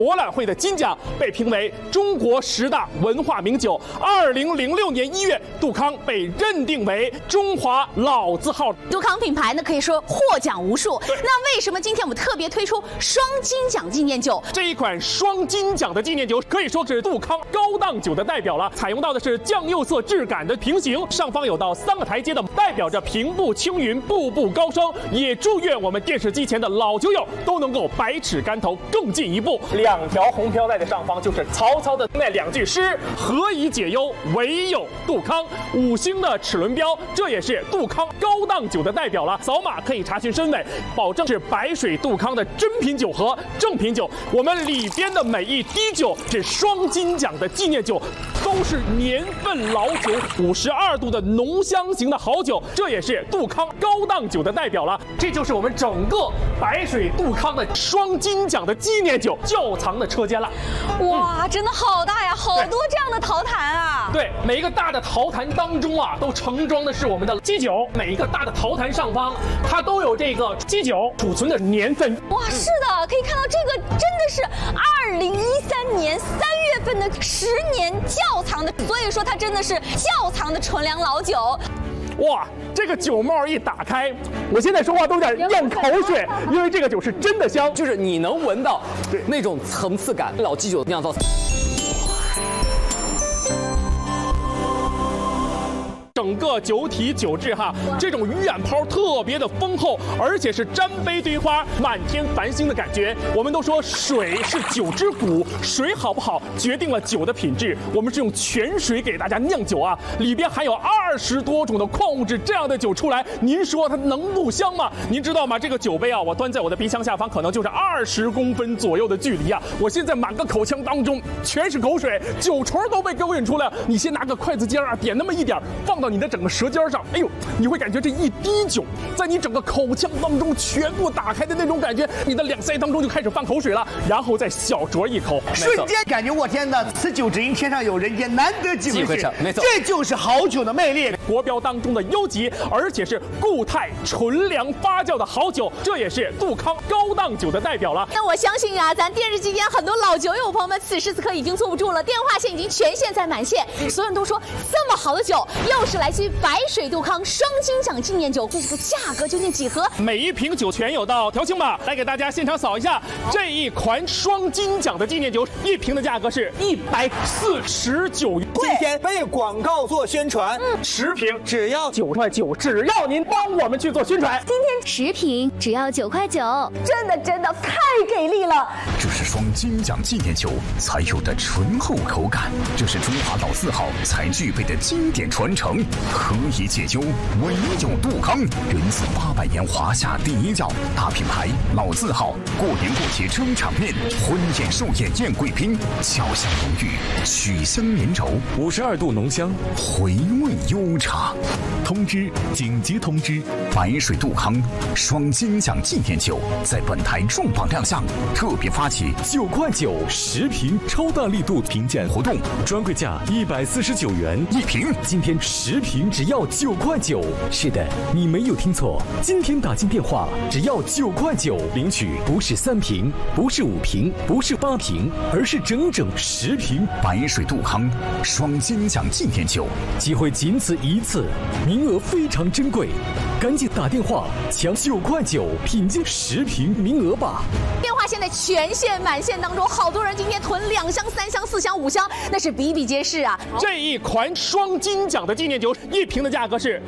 博览会的金奖被评为中国10大文化名酒。2006年1月，杜康被认定为中华老字号。 杜康品牌呢，可以说获奖无数。那为什么今天我们特别推出双金奖纪念酒？ 这一款双金奖的纪念酒可以说是杜康高档酒的代表了。采用到的是酱釉色质感的瓶型，上方有到3个台阶的，代表着平步青云，步步高升。也祝愿我们电视机前的老酒友都能够百尺竿头更进一步。2条红飘带的上方就是曹操的那2句诗：何以解忧，唯有杜康。5星的齿轮标，这也是杜康高档酒的代表了。扫码可以查询身份，保证是白水杜康的真品酒和正品酒。我们里边的每一滴酒是双金奖的纪念酒，都是年份老酒，52度的浓香型的好酒，这也是杜康高档酒的代表了。这就是我们整个白水杜康的双金奖的纪念酒窖藏的车间了。 哇，真的好大呀，好多这样的陶坛啊！ 对，每一个大的陶坛当中啊，都盛装的是我们的基酒。每一个大的陶坛上方，它都有这个基酒储存的年份。 哇，是的，可以看到这个真的是2013年3月份的10年窖藏的，所以说它真的是窖藏的纯粮老酒。 哇，这个酒帽一打开，我现在说话都有点咽口水，因为这个酒是真的香， 就是你能闻到那种层次感，老基酒酿造。 整个酒体酒质哈，这种鱼眼泡特别的丰厚，而且是沾杯堆花、满天繁星的感觉。我们都说水是酒之骨，水好不好决定了酒的品质。我们是用泉水给大家酿酒啊，里边含有20多种的矿物质，这样的酒出来，您说它能不香吗？您知道吗？这个酒杯啊，我端在我的鼻腔下方，可能就是20公分左右的距离啊。我现在满个口腔当中全是口水，酒唇都被勾引出来了。你先拿个筷子尖啊，点那么一点，放到你的整个舌尖上，哎呦，你会感觉这一滴酒在你整个口腔当中全部打开的那种感觉，你的2腮当中就开始放口水了，然后再小酌一口， 瞬间感觉我天哪，此酒只因天上有人间，难得几回事。 没错， 这就是好酒的魅力。 国标当中的优级，而且是固态纯粮发酵的好酒，这也是杜康高档酒的代表了。 那我相信啊，咱电视机前很多老酒友朋友们，此时此刻已经坐不住了，电话线已经全线在满线，所有人都说这么好的酒，又是来自于白水杜康双金奖纪念酒，这个价格究竟几何？ 每一瓶酒全有到调清码，来给大家现场扫一下。这一款双金奖的纪念酒，一瓶的价格是149元。 今天为广告做宣传，10瓶只要 9块9，只要您帮我们去做宣传。 今天10瓶只要9块9， 真的太给力了！ 这是双金奖纪念酒才有的醇厚口感，这是中华老字号才具备的经典传承。何以解忧，唯有杜康。源自800年华夏第一窖，大品牌，老字号，过年过节撑场面，婚宴寿宴宴贵宾，焦香浓郁，曲香绵柔，52度浓香，回味悠长。通知，紧急通知！白水杜康双金奖纪念酒在本台重磅亮相，特别发起9块9 10瓶超大力度评鉴活动，专柜价149元1瓶，今天10瓶只要9块9。是的，你没有听错，今天打进电话只要9块9，领取不是3瓶，不是5瓶，不是8瓶，而是整整10瓶白水杜康双金奖纪念酒，机会仅此一次，名额非常珍贵，赶紧打电话抢9块9品鉴10瓶名额吧！ 电话现在全线满线当中，好多人今天囤2箱、3箱、4箱、5箱，那是比比皆是啊！ 这一款双金奖的纪念酒，一瓶的价格是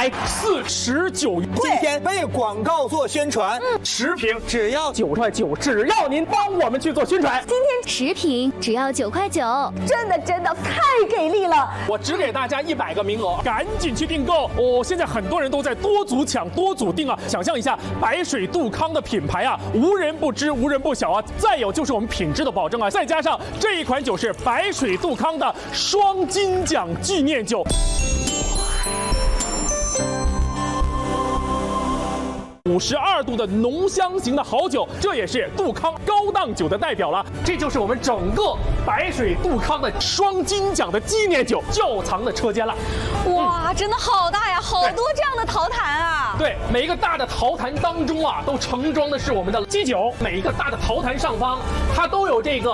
149元。 今天为广告做宣传，10瓶只要 9块9，只要您帮我们去做宣传。 今天10瓶只要9块9， 真的太给力了！ 我只给大家100个名额，赶紧去订购哦！现在很多人都在多组抢、多组订啊！想象一下，白水杜康的品牌啊，无人不知、无人不晓啊！再有就是我们品质的保证啊！再加上这一款酒是白水杜康的双金奖纪念酒。 52度的浓香型的好酒，这也是杜康高档酒的代表了。这就是我们整个白水杜康的双金奖的纪念酒窖藏的车间了。 哇，真的好大呀，好多这样的陶坛啊！ 对，每一个大的陶坛当中啊，都盛装的是我们的基酒。每一个大的陶坛上方，它都有这个